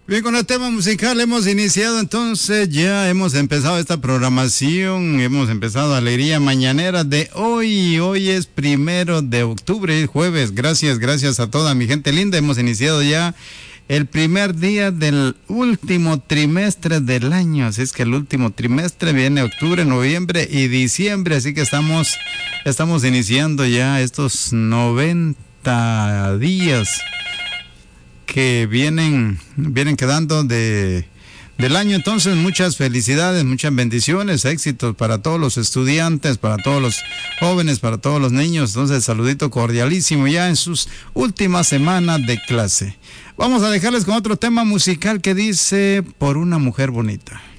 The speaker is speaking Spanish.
Bien, con el tema musical hemos iniciado, entonces ya hemos empezado esta programación, hemos empezado Alegría Mañanera de hoy. Hoy es 1 de octubre, jueves. Gracias a toda mi gente linda. Hemos iniciado ya el primer día del último trimestre del año. Así es que el último trimestre viene octubre, noviembre y diciembre. Así que estamos iniciando ya estos 90 días que vienen quedando del año. Entonces, muchas felicidades, muchas bendiciones, éxitos para todos los estudiantes, para todos los jóvenes, para todos los niños. Entonces, saludito cordialísimo ya en sus últimas semanas de clase. Vamos a dejarles con otro tema musical que dice Por una mujer bonita.